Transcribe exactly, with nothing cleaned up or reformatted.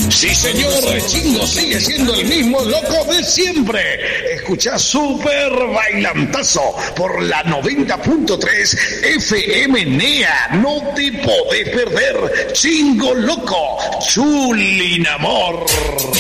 Sí, señor, Chingo sigue siendo el mismo loco de siempre. Escuchá Super Bailantazo por la noventa punto tres F M NEA. No te podés perder. Chingo loco, Chulinamor.